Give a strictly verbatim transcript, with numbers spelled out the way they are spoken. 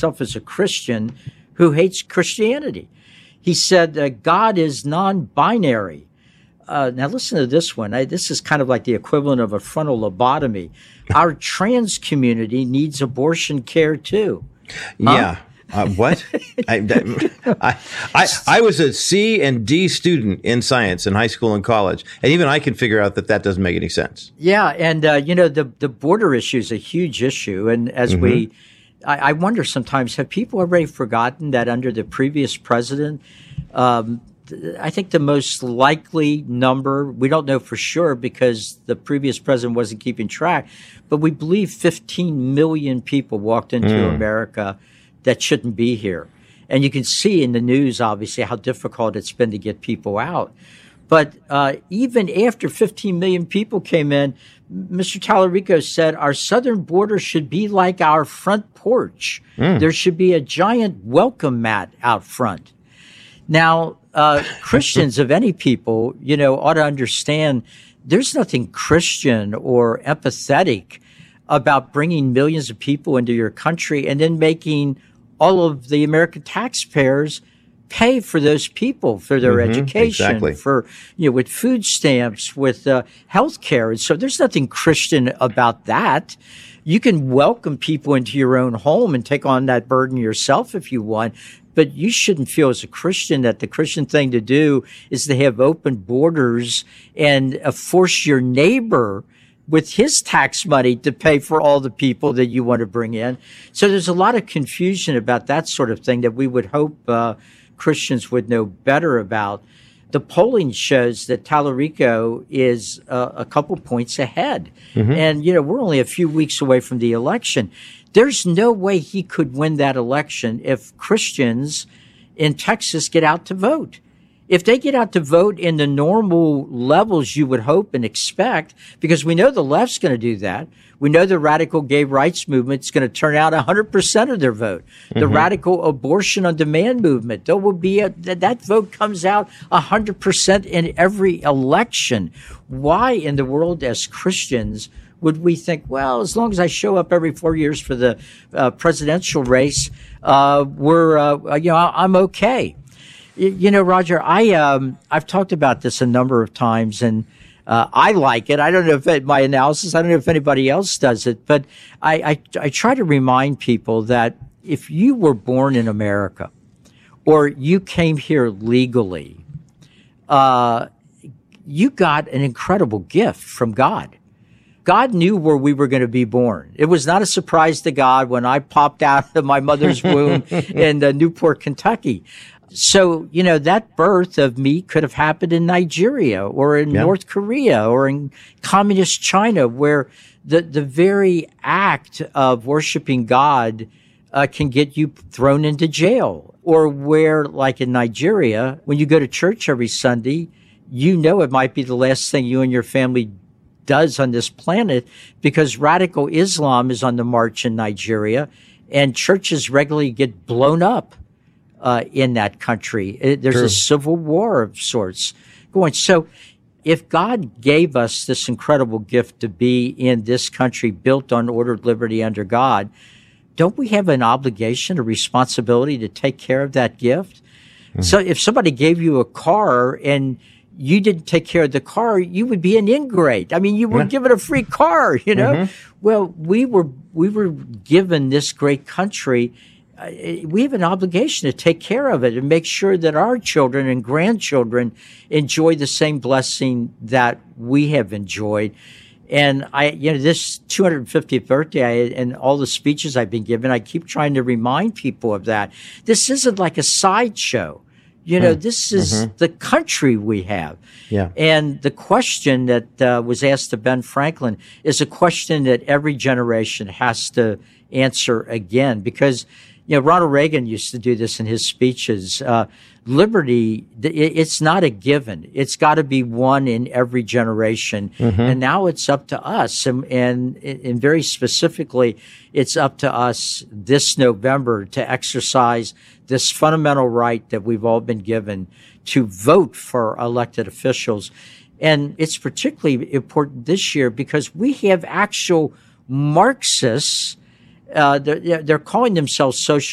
himself as a Christian who hates Christianity. He said uh, God is non-binary. Uh, now listen to this one. I, this is kind of like the equivalent of a frontal lobotomy. Our trans community needs abortion care too. Yeah. Huh? Uh, what? I, I, I, I was a C and D student in science in high school and college, and even I can figure out that that doesn't make any sense. Yeah, and uh, you know the the border issue is a huge issue, and as mm-hmm. we, I, I wonder sometimes, have people already forgotten that under the previous president, um, I think the most likely number, we don't know for sure because the previous president wasn't keeping track, but we believe fifteen million people walked into mm. America that shouldn't be here. And you can see in the news, obviously, how difficult it's been to get people out. But uh, even after fifteen million people came in, Mister Tallarico said our southern border should be like our front porch. Mm. There should be a giant welcome mat out front. Now, uh, Christians of any people, you know, ought to understand there's nothing Christian or empathetic about bringing millions of people into your country and then making all of the American taxpayers pay for those people, for their mm-hmm, education, exactly. for, you know, with food stamps, with uh, health care. And so there's nothing Christian about that. You can welcome people into your own home and take on that burden yourself if you want. But you shouldn't feel as a Christian that the Christian thing to do is to have open borders and uh, force your neighbor with his tax money to pay for all the people that you want to bring in. So there's a lot of confusion about that sort of thing that we would hope uh, Christians would know better about. The polling shows that Tallarico is uh, a couple points ahead. Mm-hmm. And, you know, we're only a few weeks away from the election. There's no way he could win that election if Christians in Texas get out to vote. If they get out to vote in the normal levels you would hope and expect, because we know the left's going to do that. We know the radical gay rights movement is going to turn out one hundred percent of their vote. The mm-hmm. radical abortion on demand movement, there will be a, that vote comes out one hundred percent in every election. Why in the world as Christians would we think, well, as long as I show up every four years for the uh, presidential race, uh, we're, uh, you know, I'm okay. You know, Roger, I, um, I've talked about this a number of times, and uh, I like it. I don't know if it, my analysis, I don't know if anybody else does it, but I, I, I try to remind people that if you were born in America or you came here legally, uh, you got an incredible gift from God. God knew where we were going to be born. It was not a surprise to God when I popped out of my mother's womb in uh, Newport, Kentucky. So, you know, that birth of me could have happened in Nigeria or in yeah. North Korea or in communist China, where the, the very act of worshiping God uh, can get you thrown into jail. Or where, like in Nigeria, when you go to church every Sunday, you know it might be the last thing you and your family does on this planet, because radical Islam is on the march in Nigeria and churches regularly get blown up. Uh, in that country. It, there's True. a civil war of sorts going. So if God gave us this incredible gift to be in this country built on ordered liberty under God, don't we have an obligation, a responsibility to take care of that gift? Mm-hmm. So if somebody gave you a car and you didn't take care of the car, you would be an ingrate. I mean, you were yeah. given a free car, you know? Mm-hmm. Well, we were, we were given this great country. Uh, we have an obligation to take care of it and make sure that our children and grandchildren enjoy the same blessing that we have enjoyed. And I, you know, this two hundred fiftieth birthday I, and all the speeches I've been given, I keep trying to remind people of that. This isn't like a sideshow. You know, mm. this is mm-hmm. the country we have. Yeah. And the question that uh, was asked to Ben Franklin is a question that every generation has to answer again, because you know, Ronald Reagan used to do this in his speeches. Uh, liberty, it's not a given. It's got to be won in every generation. Mm-hmm. And now it's up to us. And, and, and very specifically, it's up to us this November to exercise this fundamental right that we've all been given to vote for elected officials. And it's particularly important this year because we have actual Marxists. Uh, they're, they're calling themselves social